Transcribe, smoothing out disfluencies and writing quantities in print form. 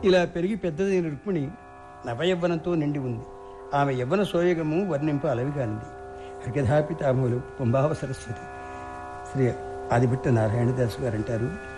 ఇలా పెరిగి పెద్దదైన రుక్మిణి నవయవ్వనంతో నిండి ఉంది. ఆమె యవ్వన సోయగము వర్ణింప అలవిగానిది. హరికథాపితామహులు కుంభావ సరస్వతి శ్రీ ఆదిభట్ట నారాయణదాసు గారు అంటారు,